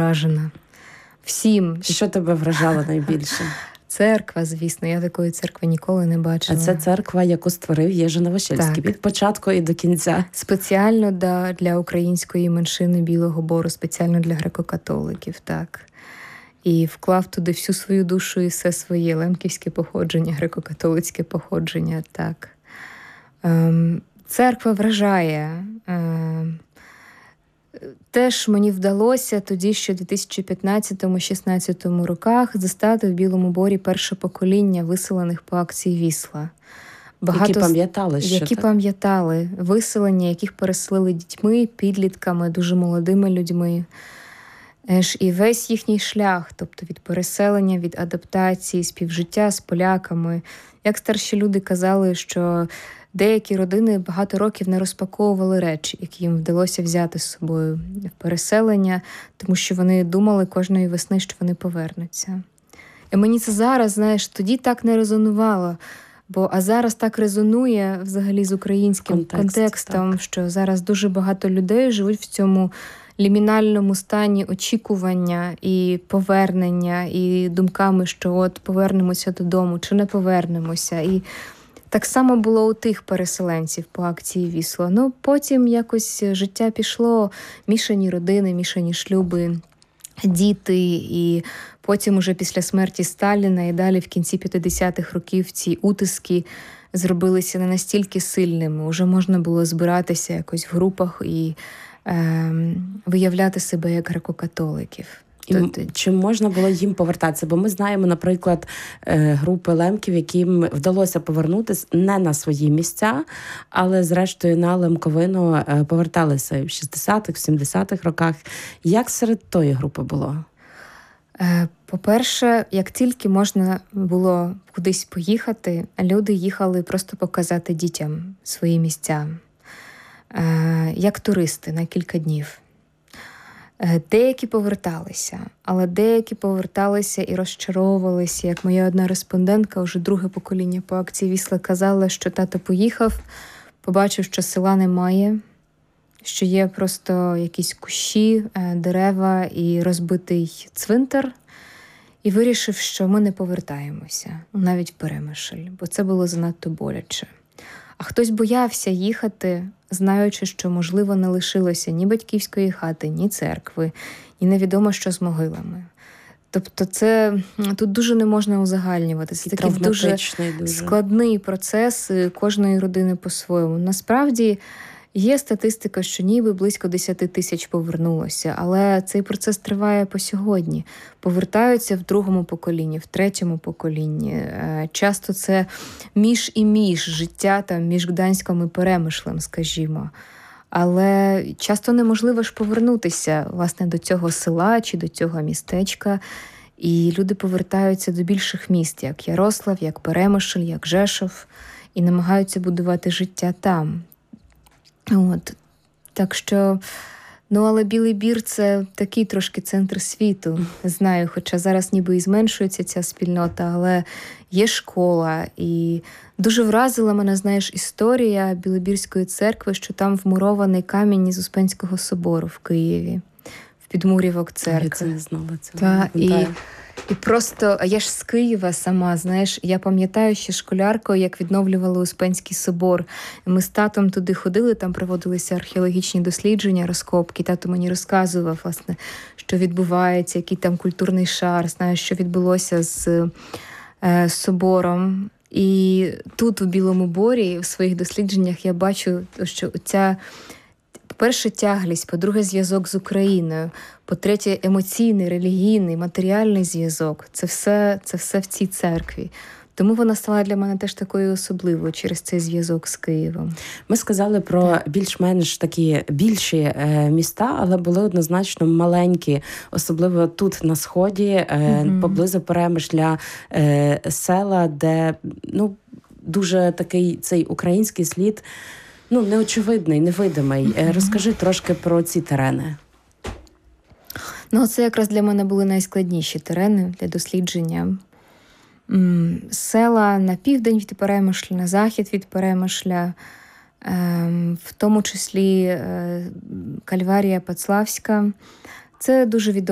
вражена всім. Що тебе вражало найбільше? Церква, звісно. Я такої церкви ніколи не бачила. А це церква, яку створив Єжи Новошильський від початку і до кінця. Спеціально для української меншини Білого Бору, спеціально для греко-католиків, так. І вклав туди всю свою душу і все своє лемківське походження, греко-католицьке походження, так. Церква вражає. Теж мені вдалося тоді, що в 2015-16 роках застати в Білому Борі перше покоління виселених по акції «Вісла». Які пам'ятали виселення, яких переселили дітьми, підлітками, дуже молодими людьми. І весь їхній шлях, тобто від переселення, від адаптації, співжиття з поляками. Як старші люди казали, що деякі родини багато років не розпаковували речі, які їм вдалося взяти з собою в переселення, тому що вони думали кожної весни, що вони повернуться. І мені це зараз, знаєш, тоді так не резонувало, а зараз так резонує взагалі з українським контекстом, що зараз дуже багато людей живуть в цьому лімінальному стані очікування і повернення, і думками, що от повернемося додому, чи не повернемося. І так само було у тих переселенців по акції «Вісло». Потім якось життя пішло, мішані родини, мішані шлюби, діти, і потім уже після смерті Сталіна і далі в кінці 50-х років ці утиски зробилися не настільки сильними. Уже можна було збиратися якось в групах і виявляти себе як греко-католиків. І чи можна було їм повертатися? Бо ми знаємо, наприклад, групи лемків, яким вдалося повернутися не на свої місця, але зрештою на Лемковину поверталися в 60-х, 70-х роках. Як серед тої групи було? По-перше, як тільки можна було кудись поїхати, люди їхали просто показати дітям свої місця. Як туристи на кілька днів. Деякі поверталися, але деякі поверталися і розчаровувалися. Як моя одна респондентка, вже друге покоління по акції «Вісла», казала, що тато поїхав, побачив, що села немає, що є просто якісь кущі, дерева і розбитий цвинтар, і вирішив, що ми не повертаємося, навіть в Перемишль, бо це було занадто боляче. А хтось боявся їхати, знаючи, що, можливо, не лишилося ні батьківської хати, ні церкви, і невідомо, що з могилами. Тобто тут дуже не можна узагальнювати. Це такий дуже складний процес кожної родини по-своєму. Насправді, є статистика, що ніби близько 10 тисяч повернулося, але цей процес триває по сьогодні. Повертаються в другому поколінні, в третьому поколінні. Часто це між життя там, між Гданськом і Перемишлем, скажімо. Але часто неможливо ж повернутися, власне, до цього села чи до цього містечка. І люди повертаються до більших міст, як Ярослав, як Перемишль, як Жешов, і намагаються будувати життя там. Так що, але Білий Бір – це такий трошки центр світу, знаю, хоча зараз ніби і зменшується ця спільнота, але є школа. І дуже вразила мене, знаєш, історія Білобірської церкви, що там вмурований камінь із Успенського собору в Києві, в підмурівок церкви. Я це не знала цього. І просто, а я ж з Києва сама, знаєш, я пам'ятаю ще школяркою, як відновлювали Успенський собор. Ми з татом туди ходили, там проводилися археологічні дослідження, розкопки. Тато мені розказував, власне, що відбувається, який там культурний шар, знаєш, що відбулося з собором. І тут, в Білому Борі, в своїх дослідженнях я бачу, що ця, по-перше, тяглість, по-друге, зв'язок з Україною, по-третє, емоційний, релігійний, матеріальний зв'язок. Це все в цій церкві. Тому вона стала для мене теж такою особливою через цей зв'язок з Києвом. Ми сказали про більш-менш такі більші міста, але були однозначно маленькі, особливо тут на Сході, поблизу Перемишля, села, де дуже такий цей український слід неочевидний, невидимий. Розкажи трошки про ці терени. Це якраз для мене були найскладніші терени для дослідження. Села на південь від Перемишля, на захід від Перемишля, в тому числі Кальварія Пацлавська. Це дуже відомо.